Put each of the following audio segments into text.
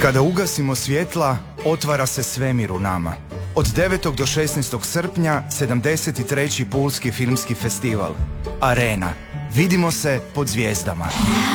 Kada ugasimo svjetla, otvara se svemir u nama. Od 9. do 16. srpnja 73. Pulski filmski festival. Arena. Vidimo se pod zvijezdama.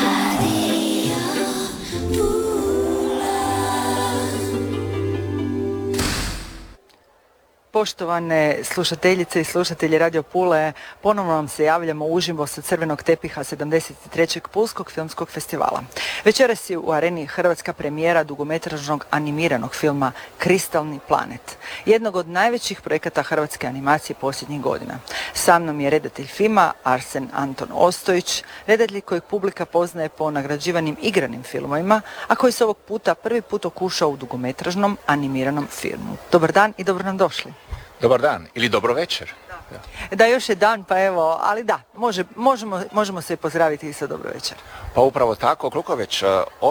Poštovane slušateljice i slušatelji Radio Pule, ponovno vam se javljamo uživo sa crvenog tepiha 73. Pulskog filmskog festivala. Večeras je u Areni hrvatska premijera dugometražnog animiranog filma Kristalni planet, jednog od najvećih projekata hrvatske animacije posljednjih godina. Sa mnom je redatelj filma Arsen Anton Ostojić, redatelj kojeg publika poznaje po nagrađivanim igranim filmovima, a koji se ovog puta prvi put okušao u dugometražnom animiranom filmu. Dobar dan i dobro nam došli. Dobar dan ili dobro večer. Da, još je dan, pa evo, ali da, možemo se pozdraviti i sa dobro večer. Pa upravo tako, koliko već,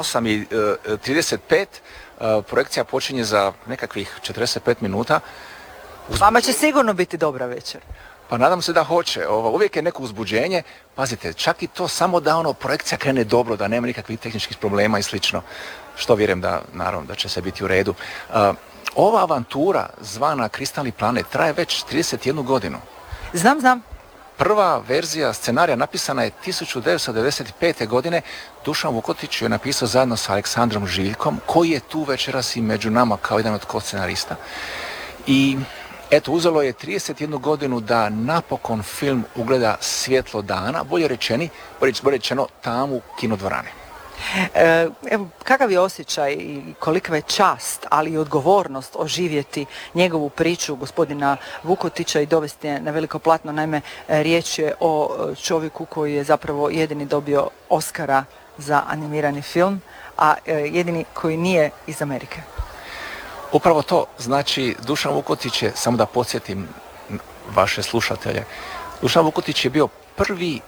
8:35, projekcija počinje za nekakvih 45 minuta. Vama će sigurno biti dobra večer. Pa nadam se da hoće, uvijek je neko uzbuđenje, pazite, čak i to samo da projekcija krene dobro, da nema nikakvih tehničkih problema i slično, što vjerujem da, naravno, da će se biti u redu. Ova avantura zvana Kristalni planet traje već 31 godinu. Znam. Prva verzija scenarija napisana je 1995. godine. Dušan Vukotić je napisao zajedno sa Aleksandrom Žiljkom, koji je tu večeras i među nama kao jedan od ko-scenarista. I eto, uzelo je 31 godinu da napokon film ugleda svjetlo dana, bolje rečeno tamu kinodvorane. Evo, kakav je osjećaj i kolika je čast, ali i odgovornost oživjeti njegovu priču gospodina Vukotića i dovesti je na veliko platno. Naime, riječ je o čovjeku koji je zapravo jedini dobio Oscara za animirani film, a jedini koji nije iz Amerike. Upravo to, znači Dušan Vukotić je, samo da podsjetim vaše slušatelje, Dušan Vukotić je bio prvi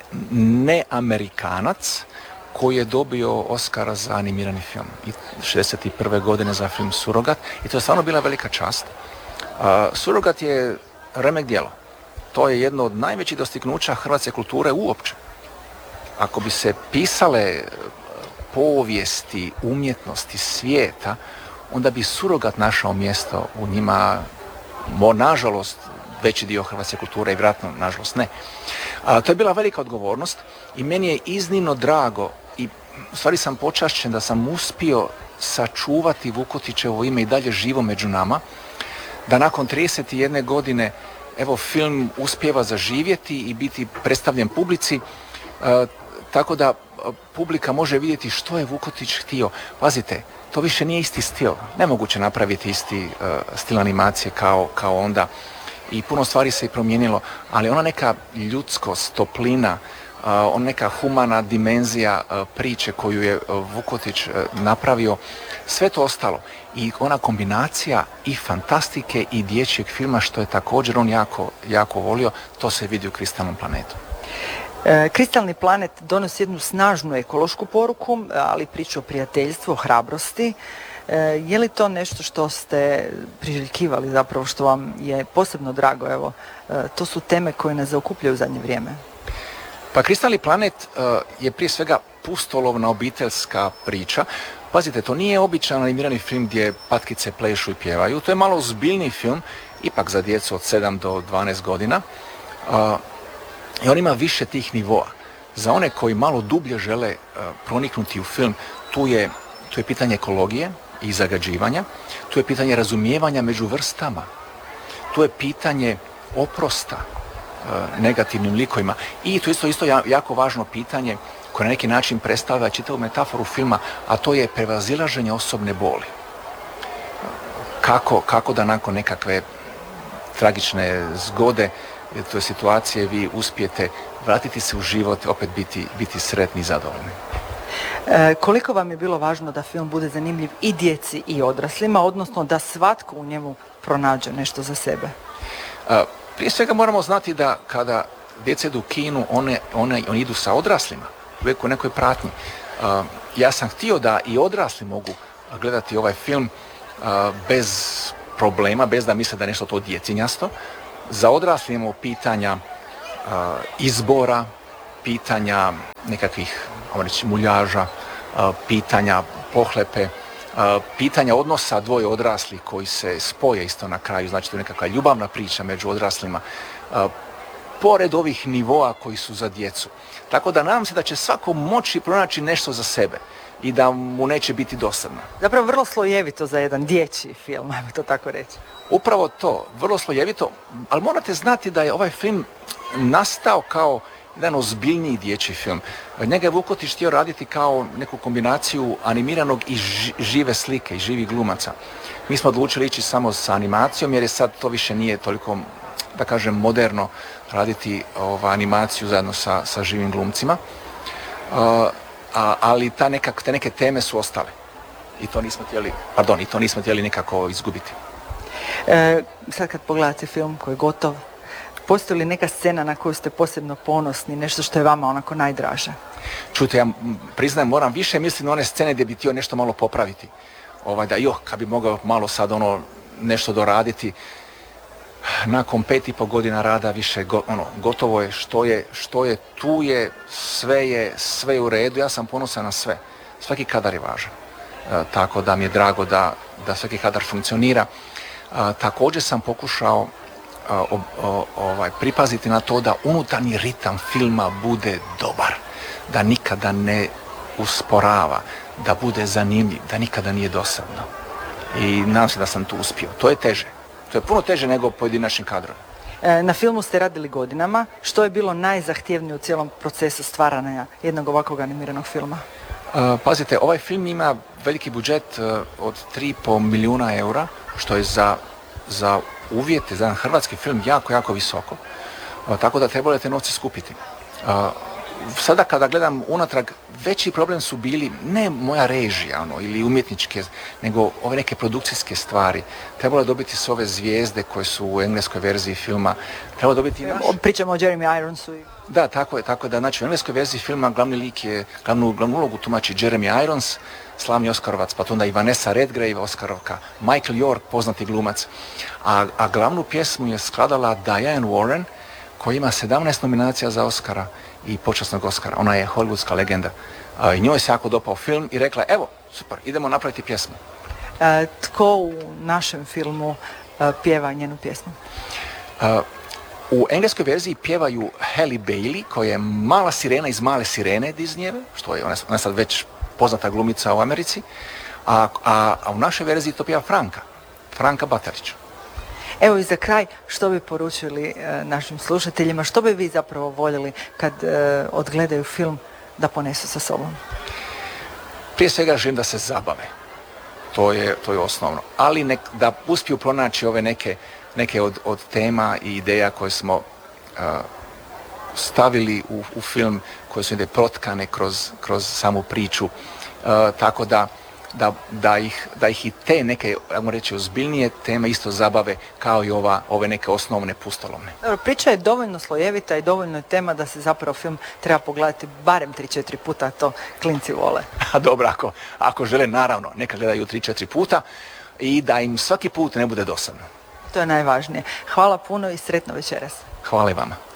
neamerikanac koji je dobio Oscara za animirani film i 61. godine za film Surogat, i to je stvarno bila velika čast. Surogat je remek djelo. To je jedno od najvećih dostignuća hrvatske kulture uopće. Ako bi se pisale povijesti umjetnosti svijeta, onda bi Surogat našao mjesto u njima, nažalost, veći dio hrvatske kulture i vjerojatno, nažalost, ne. To je bila velika odgovornost i meni je iznimno drago i u stvari sam počašćen da sam uspio sačuvati Vukotićevo ime i dalje živo među nama, da nakon 31 godine evo film uspijeva zaživjeti i biti predstavljen publici, tako da publika može vidjeti što je Vukotić htio. Pazite, to više nije isti stil, nemoguće napraviti isti stil animacije kao onda. I puno stvari se i promijenilo, ali ona neka ljudskost, toplina, ona neka humana dimenzija priče koju je Vukotić napravio, sve to ostalo. I ona kombinacija i fantastike i dječjeg filma, što je također on jako volio, to se vidi u Kristalnom planetu. Kristalni planet donosi jednu snažnu ekološku poruku, ali priču o prijateljstvu, o hrabrosti. Je li to nešto što ste priželjkivali, zapravo što vam je posebno drago? Evo, to su teme koje nas zaokupljaju u zadnje vrijeme. Pa Kristalni planet je prije svega pustolovna obiteljska priča. Pazite, to nije običan animirani film gdje patkice plešu i pjevaju. To je malo ozbiljniji film, ipak za djecu od 7 do 12 godina. I on ima više tih nivoa. Za one koji malo dublje žele proniknuti u film, tu je pitanje ekologije i zagađivanja, tu je pitanje razumijevanja među vrstama, tu je pitanje oprosta negativnim likovima i to isto jako važno pitanje koje na neki način predstavlja čitavu metaforu filma, a to je prevazilaženje osobne boli. Kako da nakon nekakve tragične zgode, to je situacije, vi uspijete vratiti se u život, opet biti sretni i zadovoljni. Koliko vam je bilo važno da film bude zanimljiv i djeci i odraslima, odnosno da svatko u njemu pronađe nešto za sebe? Prije svega moramo znati da kada djeca idu u kinu, oni idu sa odraslima, uvijek u nekoj pratnji. Ja sam htio da i odrasli mogu gledati ovaj film bez problema, bez da misle da je nešto to djecinjasto. Za odrasli imamo pitanja izbora, pitanja nekakvih muljaža, pitanja pohlepe, pitanja odnosa dvoje odraslih koji se spoje isto na kraju, znači to je nekakva ljubavna priča među odraslima, pored ovih nivoa koji su za djecu. Tako da nadam se da će svako moći pronaći nešto za sebe i da mu neće biti dosadno. Zapravo vrlo slojevito za jedan dječji film, ajmo to tako reći. Upravo to, vrlo slojevito, ali morate znati da je ovaj film nastao kao jedan ozbiljniji dječji film. Njega je Vukotić htio raditi kao neku kombinaciju animiranog i žive slike i živih glumaca. Mi smo odlučili ići samo sa animacijom jer je sad to više nije toliko, da kažem, moderno raditi animaciju zajedno sa živim glumcima. Ali te neke teme su ostale. I to nismo htjeli nekako izgubiti. Sad kad pogledate film koji je gotov, postoji li neka scena na koju ste posebno ponosni, nešto što je vama onako najdraže? Čujte, ja priznajem, moram više misliti na one scene gdje bi htio nešto malo popraviti. Kad bi mogao malo sad nešto doraditi. Nakon 5,5 godina rada više gotovo je, što je tu je, sve je u redu, ja sam ponosan na sve. Svaki kadar je važan. Tako da mi je drago da svaki kadar funkcionira. Također sam pokušao pripaziti na to da unutarnji ritam filma bude dobar, da nikada ne usporava, da bude zanimljiv, da nikada nije dosadno. I nadam se da sam tu uspio. To je teže. To je puno teže nego pojedinačni kadrovi. Na filmu ste radili godinama. Što je bilo najzahtjevnije u cijelom procesu stvaranja jednog ovakvog animiranog filma? Pazite, ovaj film ima veliki budžet od 3,5 milijuna eura, što je za uvjete, za jedan hrvatski film jako, jako visoko. Tako da trebalo je te novce skupiti. Sada kada gledam unatrag, veći problem su bili ne moja režija ili umjetničke, nego ove neke produkcijske stvari. Trebalo je dobiti sve ove zvijezde koje su u engleskoj verziji filma. Trebalo dobiti Pričamo o Jeremy Ironsu. Da, tako da, znači u engleskoj verziji filma glavnu ulogu tumači Jeremy Irons, slavni Oskarovac, pa to onda i Vanessa Redgrave, Oskarovka, Michael York, poznati glumac, a glavnu pjesmu je skladala Diane Warren, koja ima 17 nominacija za Oscara i počasnog Oscara. Ona je hollywoodska legenda. I njoj se jako dopao film i rekla, evo, super, idemo napraviti pjesmu. Tko u našem filmu pjeva njenu pjesmu? U engleskoj verziji pjevaju Halle Bailey, koja je mala sirena iz Male sirene Disneyjeve, što je ona sad već poznata glumica u Americi, a u našoj verziji to pjeva Franka Batarić. Evo i za kraj, što bi poručili našim slušateljima, što bi vi zapravo voljeli kad odgledaju film da ponesu sa sobom? Prije svega želim da se zabave. To je osnovno. Ali da uspiju pronaći ove neke od tema i ideja koje smo stavili u film, koje su ide protkane kroz samu priču. Tako da ih i te neke, ajmo reći, ozbiljnije teme isto zabave kao i ove neke osnovne pustolovne. Dobro, priča je dovoljno slojevita i dovoljno je tema da se zapravo film treba pogledati barem 3-4 puta, to klinci vole. Dobro, ako žele, naravno, neka gledaju 3-4 puta i da im svaki put ne bude dosadno. To je najvažnije. Hvala puno i sretno večeras. Hvala i vama.